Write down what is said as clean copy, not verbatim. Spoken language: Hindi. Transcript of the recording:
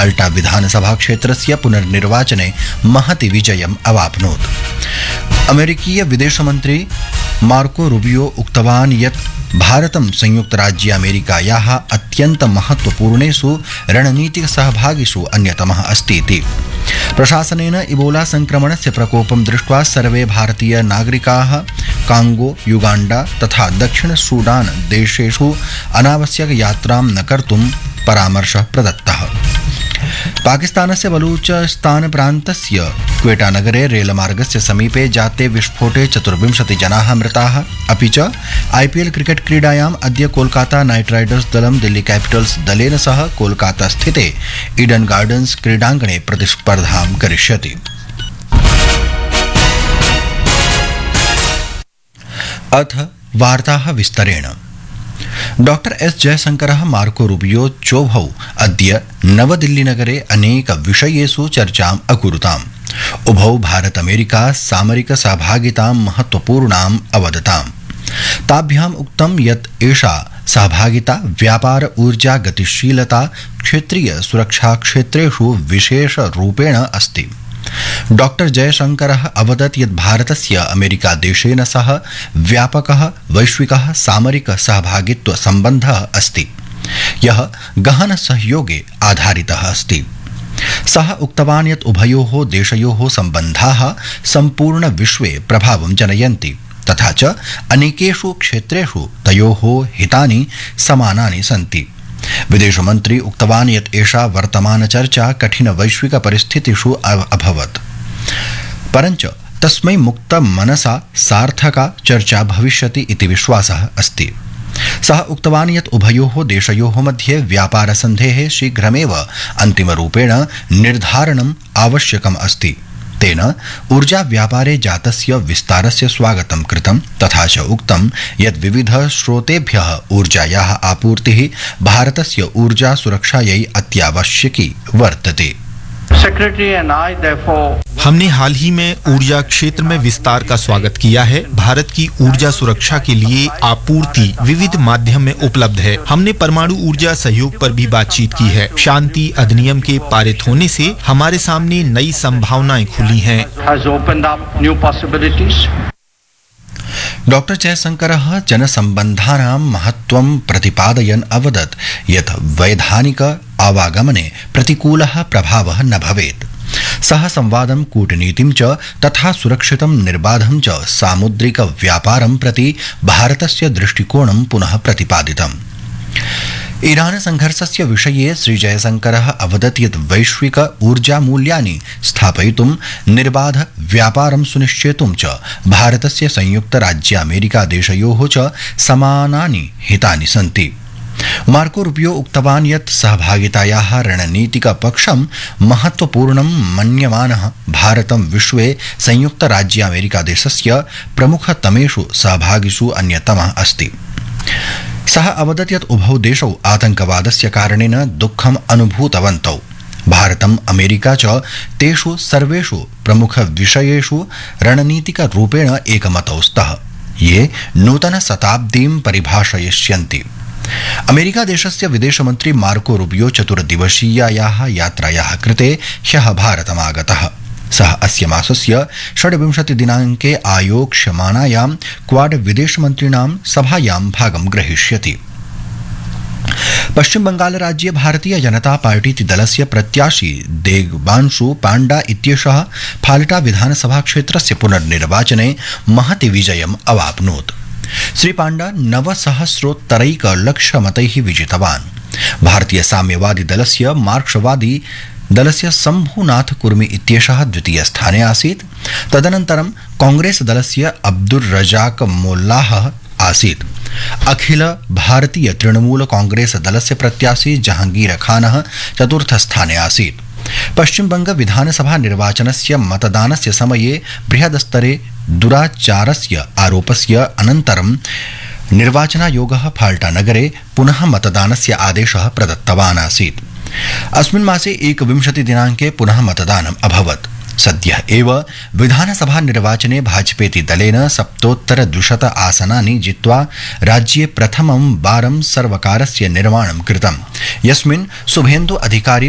फाल्टा विधानसभा क्षेत्रस्य पुनर्निर्वाचने महति विजयम् अवाप्नोत्। अमेरिकीय विदेशमन्त्री मार्को रूबियो उक्तवान् यत् भारतं संयुक्तराज्य अमेरिकायाः अत्यन्त महत्वपूर्णेषु रणनीतिकसहभागिषु अन्यतमः अस्ति इति। प्रशासनेन इबोला संक्रमणस्य प्रकोपं दृष्ट्वा सर्वे भारतीय नागरिकाः कांगो, युगांडा तथा दक्षिण सूडान देशेषु अनावश्यक यात्रां न कर्तुं परामर्शः प्रदत्तः। पाकिस्तानस्य बलूचिस्तान प्रान्तस्य क्वेटा नगरे रेलमार्गस्य समीपे जाते विस्फोटे 24 जनाः मृताः। अपि च IPL क्रिकेट क्रीडायाम् अद्य कोलकाता नाइट राइडर्स दलं दिल्ली कैपिटल्स दलेन सह कोलकाता स्थिते ईडन गार्डन्स क्रीडाङ्गणे प्रतिस्पर्धां करिष्यति। अथ वार्ताः विस्तरेण। डॉक्टर एस जयशंकरः मार्को रूबियो चोभौ अद्य नवदिल्लीनगरे अनेक विषयेषु चर्चाम् अकुरुताम्। उभौ भारत अमेरिका सामरिक सहभागितां महत्वपूर्णाम् अवदताम्। ताभ्याम् उक्तं यत् एषा सहभागिता व्यापार, ऊर्जा, गतिशीलता, क्षेत्रीय सुरक्षा क्षेत्रेषु विशेष रूपेण अस्ति। डॉक्टर जयशंकरः अवदत् यत् भारतस्य अमेरिका देशेन सह व्यापकः वैश्विकः सामरिक सहभागित्व सम्बन्धः अस्ति, यः गहन सहयोगे आधारितः अस्ति। सः उक्तवान् यत् उभयोः देशयोः सम्बन्धाः सम्पूर्ण विश्वे प्रभावं जनयन्ति तथा च अनेकेषु क्षेत्रेषु तयोः हितानि समानानि सन्ति। विदेशमन्त्री उक्तवान् यत् एषा वर्तमान चर्चा कठिन वैश्विक परिस्थितिषु अभवत्, परञ्च तस्मै मुक्त मनसा सार्थका चर्चा भविष्यति इति विश्वासः अस्ति। सः उक्तवान् यत् उभयोः देशयोः मध्ये व्यापारसन्धेः शीघ्रमेव अन्तिमरूपेण निर्धारणम् आवश्यकम् अस्ति। तेन ऊर्जा व्यापारे जातस्य विस्तारस्य स्वागतं कृतं तथा च उक्तं यत् विविध स्रोतेभ्यः ऊर्जायाः आपूर्तिः भारतस्य ऊर्जा सुरक्षायै अत्यावश्यकी वर्तते। हमने हाल ही में ऊर्जा क्षेत्र में विस्तार का स्वागत किया है। भारत की ऊर्जा सुरक्षा के लिए आपूर्ति विविध माध्यम में उपलब्ध है। हमने परमाणु ऊर्जा सहयोग पर भी बातचीत की है। शांति अधिनियम के पारित होने से हमारे सामने नई संभावनाएं खुली हैं। डॉक्टर जयशंकरः जनसम्बन्धानां महत्त्वं प्रतिपादयन् अवदत् यत् वैधानिक आवागमने प्रतिकूलः प्रभावः न भवेत्। सः संवादं, कूटनीतिं च तथा सुरक्षितं निर्बाधं च सामुद्रिक व्यापारं प्रति भारतस्य दृष्टिकोणं पुनः प्रतिपादितम्। ईरान संघर्षस्य विषये श्री जयशंकरः अवदत् यत् वैश्विक ऊर्जा मूल्यानि स्थापयितुं निर्बाध व्यापारं सुनिश्चेतुं च भारतस्य संयुक्त राज्य अमेरिका देशयोः च समानानि हितानि सन्ति। मार्को रूबियो उक्तवान् यत् सहभागितायाः रणनीतिकपक्षं महत्वपूर्णं मन्यमानः भारतं विश्वे संयुक्त राज्य अमेरिका देशस्य प्रमुखतमेषु सहभागिषु अन्यतमः अस्ति। सः अवदत् यत् उभौ देशौ आतंकवादस्य कारणेन दुःखम् अनुभूतवन्तौ। भारतम् अमेरिका च तेषु सर्वेषु प्रमुख विषयेषु रणनीतिकरूपेण एकमतौ स्तः, ये नूतन शताब्दीं परिभाषयिष्यन्ति। अमेरिका देशस्य विदेशमन्त्री मार्को रूबियो 4 दिवसीयायाः यात्रायाः कृते ह्यः भारतमागतः। सः अस्य मासस्य 26 दिनाङ्के आयोक्ष्यमाणायां क्वाड विदेशमन्त्रिणां सभायां भागं ग्रहीष्यति। पश्चिम बंगाल राज्ये भारतीय जनता पार्टी दलस्य प्रत्याशी देवांशु पांडा इत्येषः फाल्टा विधानसभा क्षेत्रस्य पुनर्निर्वाचने महति विजयम् अवाप्नोत्। श्री पांडा 9,000-लक्षमतैः विजितवान्। भारतीय साम्यवादी दलस्य मार्क्सवादी दलस्य शम्भुनाथ कुर्मी इत्येषः द्वितीयस्थाने आसीत्। तदनन्तरं कांग्रेस दलस्य अब्दुर रजाक मोल्लाह आसीत्। अखिल भारतीय तृणमूल कांग्रेस दलस्य प्रत्याशी जहांगीर खानः चतुर्थस्थाने आसीत्। पश्चिम बंग विधानसभा निर्वाचनस्य मतदानस्य समये बृहदस्तरे दुराचारस्य आरोपस्य अनन्तरं निर्वाचनायोगः फाल्टा नगरे पुनः मतदानस्य आदेशः प्रदत्तवान् आसीत्। अस्मिन् मासे 21 दिनाङ्के पुनः मतदानम् अभवत्। सद्यः एव विधानसभा निर्वाचने भाजपेति दलेन 7,200 आसनानि जित्वा राज्ये प्रथमं वारं सर्वकारस्य निर्माणं कृतम्, यस्मिन् शुभेन्दु अधिकारी